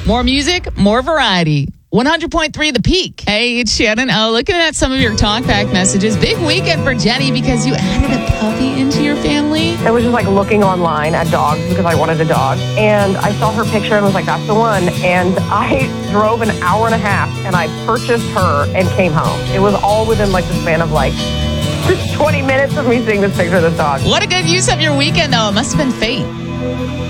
More music, more variety. 100.3 The Peak. Hey, it's Shannon. Oh, looking at some of your talkback messages. Big weekend for Jenny because you added a puppy into your family. I was just like looking online at dogs because I wanted a dog. And I saw her picture and was like, that's the one. And I drove an hour and a half and I purchased her and came home. It was all within like the span of like just 20 minutes of me seeing this picture of this dog. What a good use of your weekend, though. It must have been fate.